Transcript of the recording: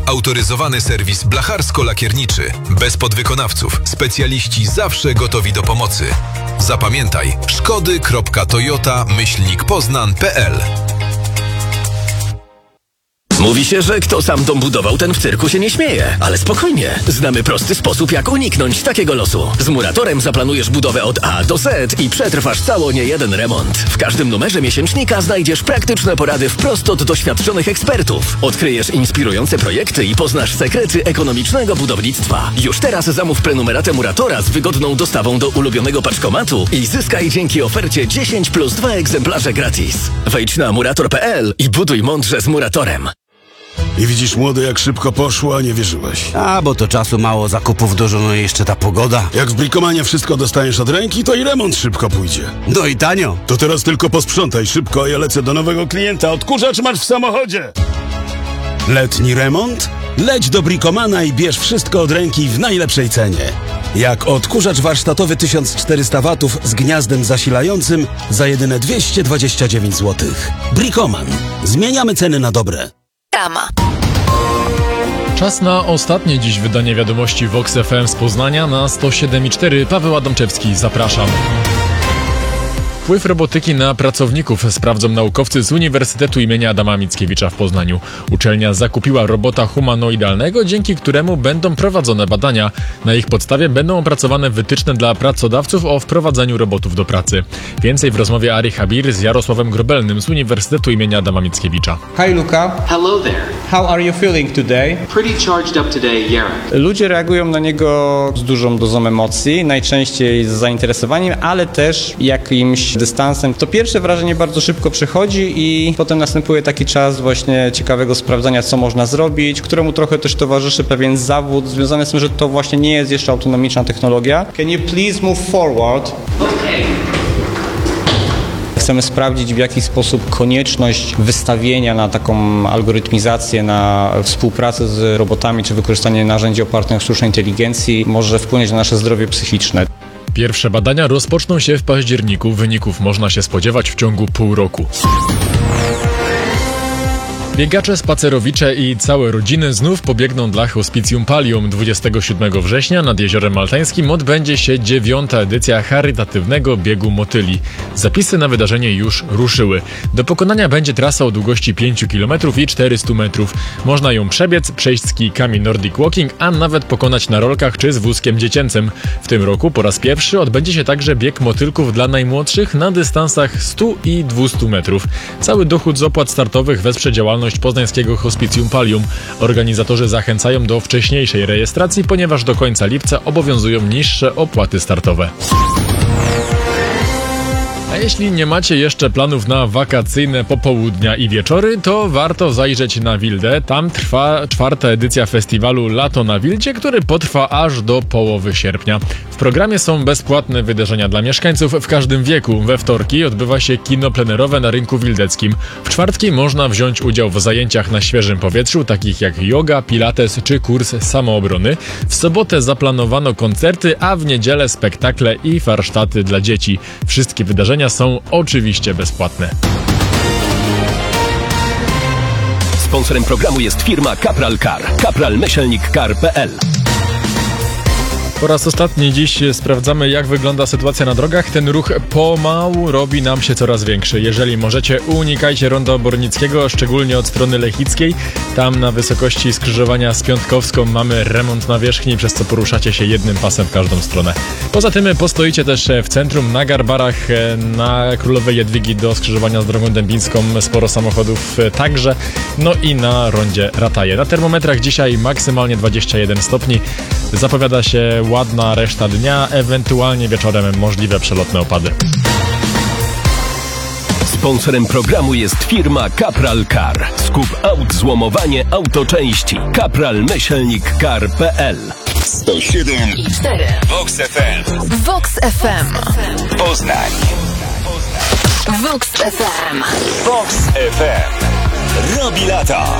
Autoryzowany serwis blacharsko-lakierniczy. Bez podwykonawców. Specjaliści zawsze gotowi do pomocy. Zapamiętaj szkody.toyota-poznan.pl. Mówi się, że kto sam dom budował, ten w cyrku się nie śmieje. Ale spokojnie, znamy prosty sposób, jak uniknąć takiego losu. Z Muratorem zaplanujesz budowę od A do Z i przetrwasz cało niejeden remont. W każdym numerze miesięcznika znajdziesz praktyczne porady wprost od doświadczonych ekspertów. Odkryjesz inspirujące projekty i poznasz sekrety ekonomicznego budownictwa. Już teraz zamów prenumeratę Muratora z wygodną dostawą do ulubionego paczkomatu i zyskaj dzięki ofercie 10+2 egzemplarze gratis. Wejdź na murator.pl i buduj mądrze z Muratorem. I widzisz, młody, jak szybko poszło, a nie wierzyłeś. Bo to czasu mało, zakupów dużo, no i jeszcze ta pogoda. Jak w Bricomanie wszystko dostaniesz od ręki, to i remont szybko pójdzie. No i tanio. To teraz tylko posprzątaj szybko, a ja lecę do nowego klienta. Odkurzacz masz w samochodzie. Letni remont? Leć do Bricomana i bierz wszystko od ręki w najlepszej cenie. Jak odkurzacz warsztatowy 1400 W z gniazdem zasilającym za jedyne 229 zł. Bricoman. Zmieniamy ceny na dobre. Rama. Czas na ostatnie dziś wydanie wiadomości Vox FM z Poznania na 107,4. Paweł Adamczewski, zapraszam. Wpływ robotyki na pracowników sprawdzą naukowcy z Uniwersytetu imienia Adama Mickiewicza w Poznaniu. Uczelnia zakupiła robota humanoidalnego, dzięki któremu będą prowadzone badania. Na ich podstawie będą opracowane wytyczne dla pracodawców o wprowadzeniu robotów do pracy. Więcej w rozmowie Ari Habir z Jarosławem Grobelnym z Uniwersytetu imienia Adama Mickiewicza. Hi Luka. Hello there. How are you feeling today? Pretty charged up today, Jarek. Ludzie reagują na niego z dużą dozą emocji, najczęściej z zainteresowaniem, ale też jakimś dystansem. To pierwsze wrażenie bardzo szybko przychodzi i potem następuje taki czas właśnie ciekawego sprawdzania, co można zrobić, któremu trochę też towarzyszy pewien zawód związany z tym, że to właśnie nie jest jeszcze autonomiczna technologia. Can you please move forward? Okay. Chcemy sprawdzić, w jaki sposób konieczność wystawienia na taką algorytmizację, na współpracę z robotami czy wykorzystanie narzędzi opartych na sztucznej inteligencji może wpłynąć na nasze zdrowie psychiczne. Pierwsze badania rozpoczną się w październiku. Wyników można się spodziewać w ciągu pół roku. Biegacze, spacerowicze i całe rodziny znów pobiegną dla Hospicjum Pallium. 27 września nad Jeziorem Maltańskim odbędzie się 9. edycja charytatywnego biegu motyli. Zapisy na wydarzenie już ruszyły. Do pokonania będzie trasa o długości 5 km i 400 metrów. Można ją przebiec, przejść z kijkami Nordic Walking, a nawet pokonać na rolkach czy z wózkiem dziecięcym. W tym roku po raz pierwszy odbędzie się także bieg motylków dla najmłodszych na dystansach 100 i 200 metrów. Cały dochód z opłat startowych wesprze działalność poznańskiego Hospicjum Pallium. Organizatorzy zachęcają do wcześniejszej rejestracji, ponieważ do końca lipca obowiązują niższe opłaty startowe. A jeśli nie macie jeszcze planów na wakacyjne popołudnia i wieczory, to warto zajrzeć na Wildę. Tam trwa 4. edycja festiwalu Lato na Wildzie, który potrwa aż do połowy sierpnia. W programie są bezpłatne wydarzenia dla mieszkańców w każdym wieku. We wtorki odbywa się kino plenerowe na Rynku Wildeckim. W czwartki można wziąć udział w zajęciach na świeżym powietrzu, takich jak yoga, pilates czy kurs samoobrony. W sobotę zaplanowano koncerty, a w niedzielę spektakle i warsztaty dla dzieci. Wszystkie wydarzenia są oczywiście bezpłatne. Sponsorem programu jest firma Capral Car. Capral-car.pl. Po raz ostatni dziś sprawdzamy, jak wygląda sytuacja na drogach. Ten ruch pomału robi nam się coraz większy. Jeżeli możecie, unikajcie ronda Obornickiego, szczególnie od strony Lechickiej. Tam na wysokości skrzyżowania z Piątkowską mamy remont nawierzchni, przez co poruszacie się jednym pasem w każdą stronę. Poza tym postoicie też w centrum, na Garbarach, na Królowej Jadwigi do skrzyżowania z drogą dębińską. Sporo samochodów także. No i na rondzie Rataje. Na termometrach dzisiaj maksymalnie 21 stopni. Zapowiada się ładna reszta dnia, ewentualnie wieczorem możliwe przelotne opady. Sponsorem programu jest firma Capral Car. Skup aut, złomowanie, autoczęści. Capral-car.pl. 107,4 Vox FM. Vox FM. Poznań. Vox FM. Vox FM. Robi lata.